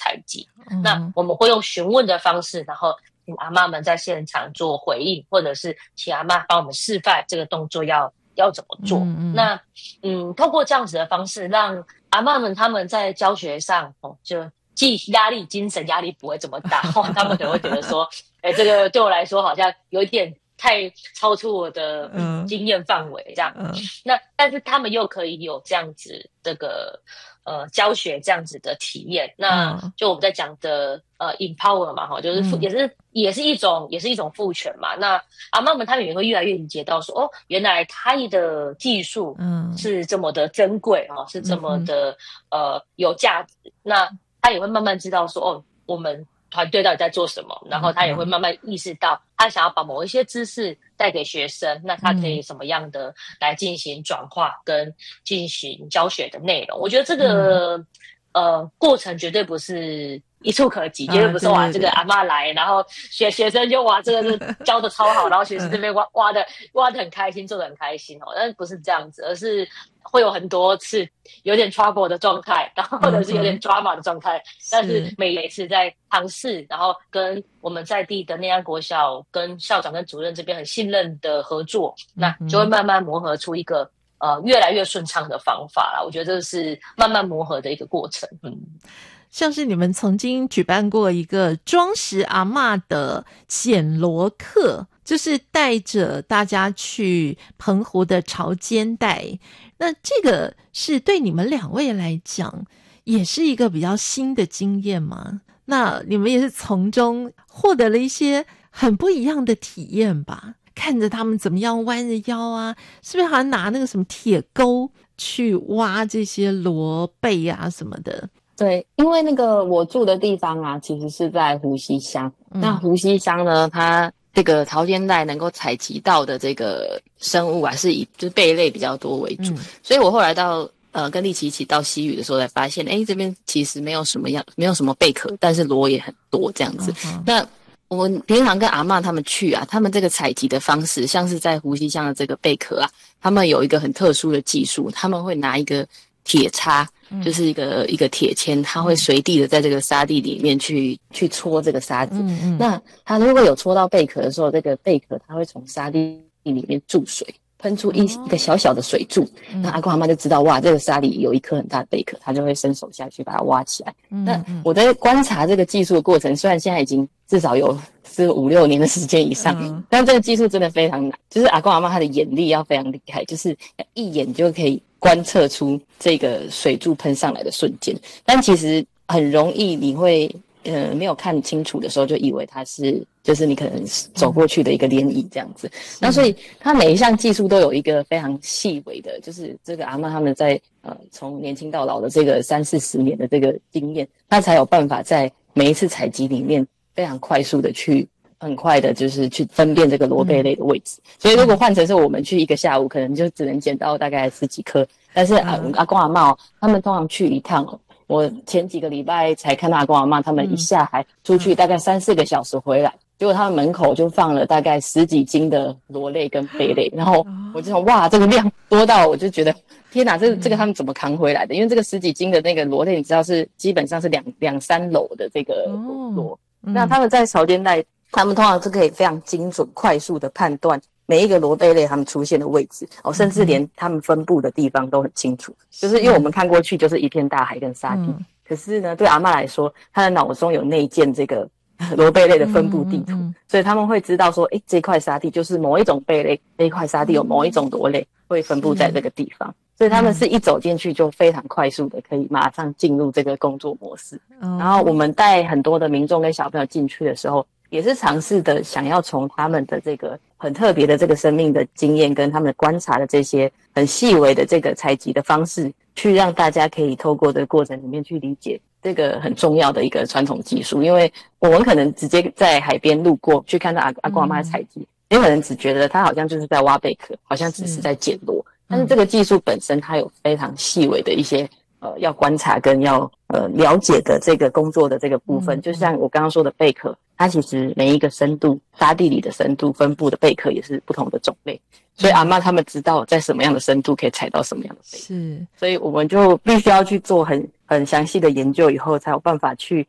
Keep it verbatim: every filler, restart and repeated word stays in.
采集。嗯、那我们会用询问的方式，然后请阿嬷们在现场做回应，或者是请阿嬷帮我们示范这个动作要要怎么做。嗯嗯那嗯，透过这样子的方式，让阿嬷们他们在教学上哦，就既压力精神压力不会这么大，哦、他们可能会觉得说，哎，这个对我来说好像有一点太超出我的、嗯、经验范围这样。嗯、那但是他们又可以有这样子这个呃教学这样子的体验。那就我们在讲的呃 empower 嘛，哈，就是、嗯、也是也是一种也是一种赋权嘛。那阿嬷们他们也会越来越理解到说，哦，原来他的技术是这么的珍贵哦，是这么的、嗯、呃有价值。那他也会慢慢知道说，哦，我们团队到底在做什么，然后他也会慢慢意识到，他想要把某一些知识带给学生，那他可以什么样的来进行转化跟进行教学的内容。我觉得这个、嗯、呃过程绝对不是一触可及，绝对不是哇，这个阿嬷来，然后学学生就哇，这个是教的超好，然后学生这边挖挖的挖的很开心，做的很开心哦。但不是这样子，而是会有很多次有点 trouble 的状态，然后或者是有点 drama 的状态，嗯、但是每一次在尝试，然后跟我们在地的内安国小跟校长跟主任这边很信任的合作，那就会慢慢磨合出一个呃越来越顺畅的方法啦。我觉得这是慢慢磨合的一个过程。嗯。 像是你们曾经举办过一个装石阿嬷的捡螺课，就是带着大家去澎湖的潮间带，那这个是对你们两位来讲也是一个比较新的经验吗？那你们也是从中获得了一些很不一样的体验吧？看着他们怎么样弯着腰啊，是不是好像拿那个什么铁钩去挖这些螺贝啊什么的？ 对，因为那个我住的地方啊，其实是在湖西乡。嗯、那湖西乡呢，它这个潮间带能够采集到的这个生物啊，是以就是贝类比较多为主。嗯、所以我后来到呃跟丽琪一起到西屿的时候，才发现，哎，这边其实没有什么样，没有什么贝壳，但是螺也很多这样子。嗯、那我们平常跟阿嬷他们去啊，他们这个采集的方式，像是在湖西乡的这个贝壳啊，他们有一个很特殊的技术，他们会拿一个铁叉。就是一个一个铁签，它会随地的在这个沙地里面去去戳这个沙子。嗯嗯。那它如果有戳到贝壳的时候，这个贝壳它会从沙地里面注水，喷出一、哦、一个小小的水柱。嗯、那阿公阿嬷就知道，哇，这个沙里有一颗很大的贝壳，他就会伸手下去把它挖起来。嗯、那我在观察这个技术的过程，虽然现在已经至少有是五六年的时间以上，嗯、但这个技术真的非常难，就是阿公阿嬷他的眼力要非常厉害，就是一眼就可以观测出这个水柱喷上来的瞬间，但其实很容易你会呃没有看清楚的时候就以为它是就是你可能走过去的一个涟漪这样子。嗯、那所以它每一项技术都有一个非常细微的，就是这个阿嬷他们在呃从年轻到老的这个三四十年的这个经验，他才有办法在每一次采集里面非常快速的去。很快的就是去分辨这个螺贝类的位置，嗯、所以如果换成是我们去一个下午，可能就只能捡到大概十几颗。但是阿、嗯、阿公阿嬷他们通常去一趟，我前几个礼拜才看到阿公阿嬷他们一下海出去大概三四个小时回来，嗯、结果他们门口就放了大概十几斤的螺类跟贝类，然后我就想哇，这个量多到我就觉得天哪，这个这个他们怎么扛回来的？因为这个十几斤的那个螺类，你知道是基本上是两两三篓的这个螺，哦嗯、那他们在潮间带。他们通常是可以非常精准、快速的判断每一个螺贝类它们出现的位置哦，甚至连它们分布的地方都很清楚。就是因为我们看过去就是一片大海跟沙地，嗯、可是呢，对阿嬷来说，她的脑中有内建这个螺贝类的分布地图，嗯嗯嗯、所以他们会知道说，诶，这块沙地就是某一种贝类，这一块沙地有某一种螺类会分布在这个地方。所以他们是一走进去就非常快速的可以马上进入这个工作模式。嗯、然后我们带很多的民众跟小朋友进去的时候，也是尝试的想要从他们的这个很特别的这个生命的经验跟他们观察的这些很细微的这个采集的方式，去让大家可以透过这个过程里面去理解这个很重要的一个传统技术。因为我们可能直接在海边路过去看到阿阿公阿嬷采集，也有人只觉得他好像就是在挖贝壳，好像只是在捡螺，但是这个技术本身它有非常细微的一些呃要观察跟要呃了解的这个工作的这个部分。就像我刚刚说的贝壳，它其实每一个深度沙地里的深度分布的贝壳也是不同的种类，所以阿嬷他们知道在什么样的深度可以采到什么样的贝壳，是，所以我们就必须要去做很很详细的研究，以后才有办法去